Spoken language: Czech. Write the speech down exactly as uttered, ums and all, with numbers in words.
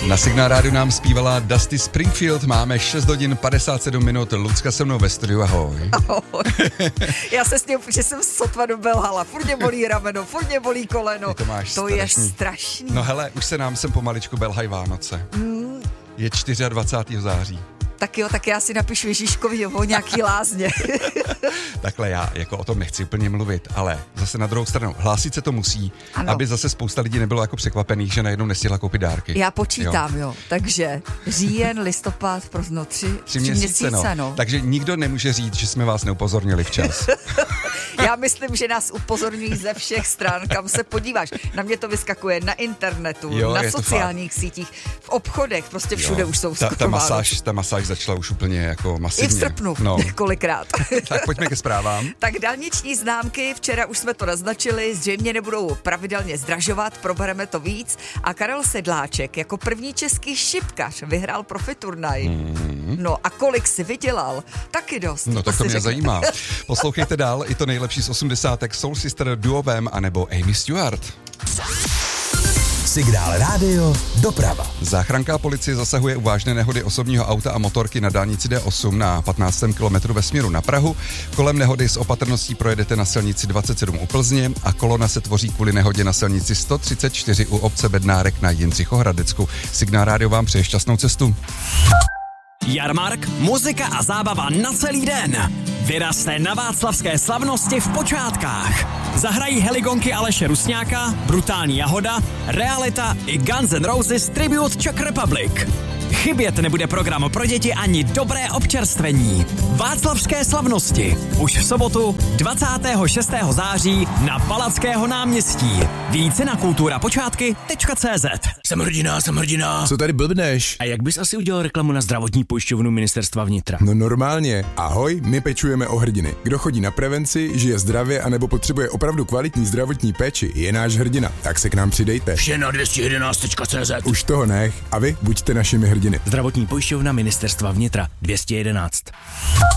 Na Signál rádiu nám zpívala Dusty Springfield, máme šest hodin padesát sedm minut, Lucka se mnou ve studiu, ahoj. Ahoj. Já se s ním, že jsem sotva dobelhala, furt mě bolí rameno, furt mě bolí koleno, to, máš to je strašný. No hele, už se nám sem pomaličku belhají Vánoce, mm. je dvacátého čtvrtého září. Tak jo, tak já si napíšu Ježíškovi o nějaký lázně. Takhle já jako o tom nechci úplně mluvit, ale zase na druhou stranu, hlásit se to musí, ano. aby zase spousta lidí nebylo jako překvapených, že najednou nestihla koupit dárky. Já počítám, jo. jo. Takže říjen, listopad, no tři, tři, tři měsíce, měsíce, no. no. Takže nikdo nemůže říct, že jsme vás neupozornili včas. Já myslím, že nás upozorňují ze všech stran, kam se podíváš. Na mě to vyskakuje na internetu, jo, na sociálních sítích, v obchodech, prostě všude jo. už jsou ta, ta masáž, ta masáž začala už úplně jako masivně. I v srpnu, no. kolikrát. Tak pojďme ke zprávám. Tak dálniční známky, včera už jsme to naznačili, zřejmě nebudou pravidelně zdražovat, probereme to víc. A Karel Sedláček jako první český šipkař vyhrál profiturnaj. Mm. No a kolik si vydělal? Taky dost. No tak to mě řeknete. Zajímá. Poslouchejte dál i to nejlepší z osmdesátek Soul Sister duovem anebo Amy Stewart. Signál rádio doprava. Záchranka policie zasahuje u vážné nehody osobního auta a motorky na dálnici D osm na patnáctém kilometru ve směru na Prahu. Kolem nehody s opatrností projedete na silnici dvacet sedm u Plzně a kolona se tvoří kvůli nehodě na silnici sto třicet čtyři u obce Bednárek na Jindřichohradecku. Signál rádio vám přeje šťastnou cestu. Jarmark, muzika a zábava na celý den. Vyrazte na václavské slavnosti v Počátkách. Zahrají heligonky Aleše Rusňáka, Brutální Jahoda, Realita i Guns N' Roses Tribute Czech Republic. Chybět nebude program pro děti ani dobré občerstvení. Václavské slavnosti. Už v sobotu dvacátého šestého září na Palackého náměstí. Více na kultura počátky tečka cé zet. Jsem hrdina, jsem hrdina. Co tady blbneš? A jak bys asi udělal reklamu na zdravotní pojišťovnu Ministerstva vnitra? No normálně. Ahoj, my pečujeme o hrdiny. Kdo chodí na prevenci, žije zdravě anebo potřebuje opravdu kvalitní zdravotní péči, je náš hrdina. Tak se k nám přidejte. Vše na dvě stě jedenáct tečka cé zet. Už toho nech. A vy buďte našimi hrdiny. Zdravotní pojišťovna Ministerstva vnitra dvě stě jedenáct.